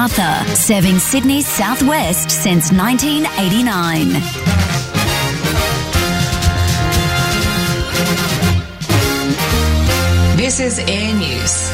Macarthur, serving Sydney's southwest since 1989. This is Air News.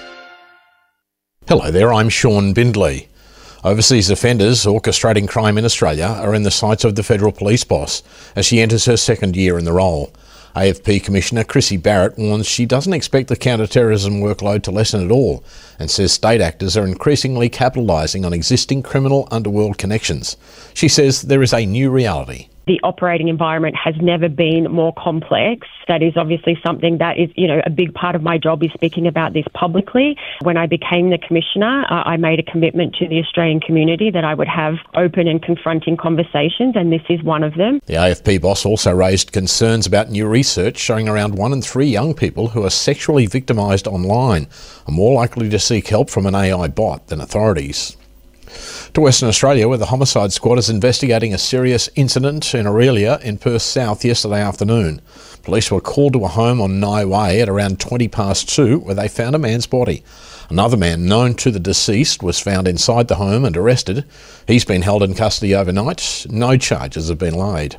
Hello there, I'm Sean Bindley. Overseas offenders orchestrating crime in Australia are in the sights of the federal police boss as she enters her second year in the role. AFP Commissioner Chrissy Barrett warns she doesn't expect the counter-terrorism workload to lessen at all and says state actors are increasingly capitalising on existing criminal underworld connections. She says there is a new reality. The operating environment has never been more complex. That is obviously something that is, a big part of my job is speaking about this publicly. When I became the Commissioner, I made a commitment to the Australian community that I would have open and confronting conversations, and this is one of them. The AFP boss also raised concerns about new research showing around 1 in 3 young people who are sexually victimised online are more likely to seek help from an AI bot than authorities. To Western Australia, where the Homicide Squad is investigating a serious incident in Aurelia in Perth South yesterday afternoon. Police were called to a home on Nye Way at around 2:20 where they found a man's body. Another man known to the deceased was found inside the home and arrested. He's been held in custody overnight. No charges have been laid.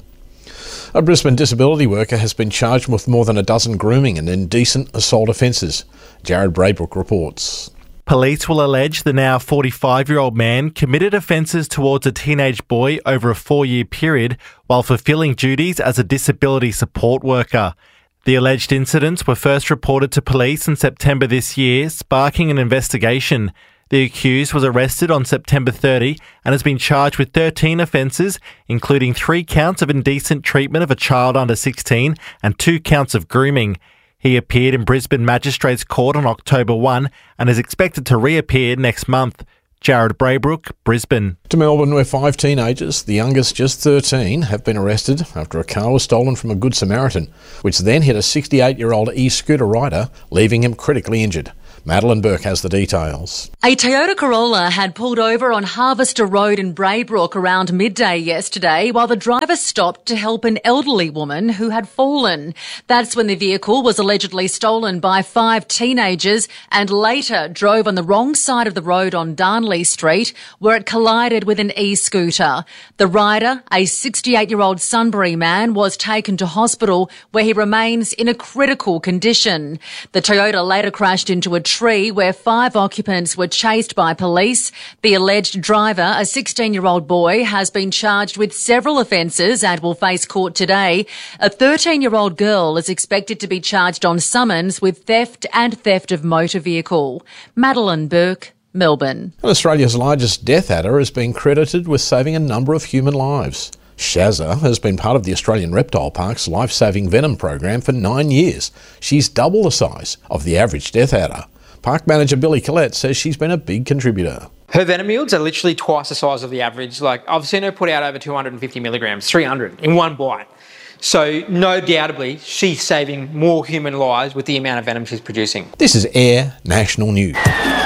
A Brisbane disability worker has been charged with more than a dozen grooming and indecent assault offences. Jared Braybrook reports. Police will allege the now 45-year-old man committed offences towards a teenage boy over a 4-year period while fulfilling duties as a disability support worker. The alleged incidents were first reported to police in September this year, sparking an investigation. The accused was arrested on September 30 and has been charged with 13 offences, including 3 counts of indecent treatment of a child under 16 and 2 counts of grooming. He appeared in Brisbane Magistrates Court on October 1 and is expected to reappear next month. Jared Braybrook, Brisbane. To Melbourne, where 5 teenagers, the youngest just 13, have been arrested after a car was stolen from a Good Samaritan, which then hit a 68-year-old e-scooter rider, leaving him critically injured. Madeline Burke has the details. A Toyota Corolla had pulled over on Harvester Road in Braybrook around midday yesterday while the driver stopped to help an elderly woman who had fallen. That's when the vehicle was allegedly stolen by 5 teenagers and later drove on the wrong side of the road on Darnley Street where it collided with an e-scooter. The rider, a 68-year-old Sunbury man, was taken to hospital where he remains in a critical condition. The Toyota later crashed into a tree where 5 occupants were chased by police. The alleged driver, a 16-year-old boy, has been charged with several offences and will face court today. A 13-year-old girl is expected to be charged on summons with theft and theft of motor vehicle. Madeline Burke, Melbourne. And Australia's largest death adder has been credited with saving a number of human lives. Shazza has been part of the Australian Reptile Park's life-saving venom program for 9 years. She's double the size of the average death adder. Park manager Billy Collette says she's been a big contributor. Her venom yields are literally twice the size of the average. I've seen her put out over 250 milligrams, 300 in one bite. So, no doubtably, she's saving more human lives with the amount of venom she's producing. This is Air National News.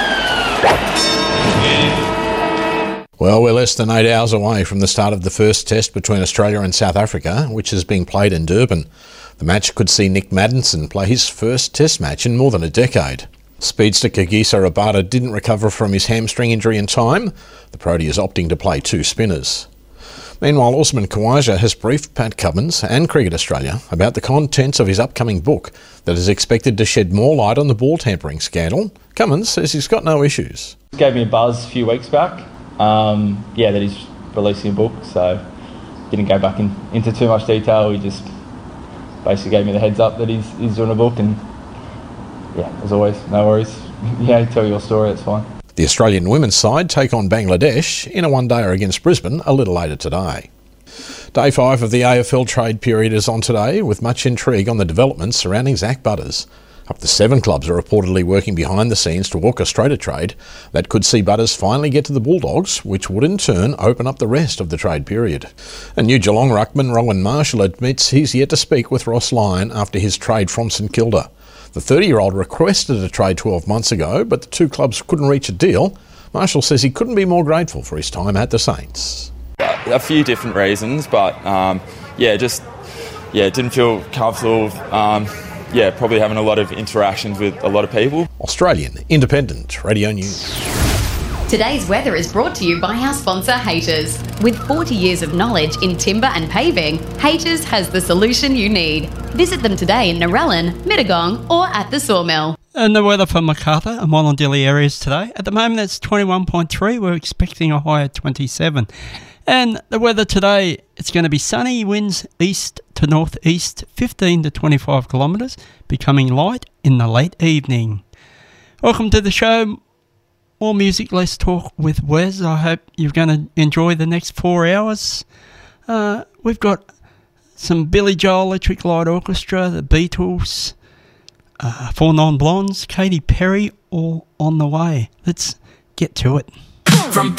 Well, we're less than 8 hours away from the start of the first test between Australia and South Africa, which is being played in Durban. The match could see Nick Maddinson play his first test match in more than a decade. Speedster Kagiso Rabada didn't recover from his hamstring injury in time. The Protea is opting to play 2 spinners. Meanwhile, Usman Khawaja has briefed Pat Cummins and Cricket Australia about the contents of his upcoming book that is expected to shed more light on the ball tampering scandal. Cummins says he's got no issues. He gave me a buzz a few weeks back. That he's releasing a book, so didn't go back into too much detail. He just basically gave me the heads up that he's doing a book, and as always, no worries. Tell your story, it's fine. The Australian women's side take on Bangladesh in a one-dayer against Brisbane a little later today. Day 5 of the AFL trade period is on today, with much intrigue on the developments surrounding Zach Butters. Up to 7 clubs are reportedly working behind the scenes to orchestrate a trade that could see Butters finally get to the Bulldogs, which would in turn open up the rest of the trade period. A new Geelong ruckman, Rowan Marshall, admits he's yet to speak with Ross Lyon after his trade from St Kilda. The 30-year-old requested a trade 12 months ago, but the 2 clubs couldn't reach a deal. Marshall says he couldn't be more grateful for his time at the Saints. A few different reasons, but didn't feel comfortable. Probably having a lot of interactions with a lot of people. Australian Independent Radio News. Today's weather is brought to you by our sponsor, Haters. With 40 years of knowledge in timber and paving, Haters has the solution you need. Visit them today in Narellan, Mittagong or at the Sawmill. And the weather for Macarthur and Mullumbimby areas today. At the moment it's 21.3, we're expecting a high of 27. And the weather today, it's going to be sunny, winds east to northeast, 15 to 25 kilometres, becoming light in the late evening. Welcome to the show. More music, less talk with Wes. I hope you're going to enjoy the next 4 hours. We've got some Billy Joel Electric Light Orchestra, the Beatles, 4 Non Blondes, Katy Perry, all on the way. Let's get to it. From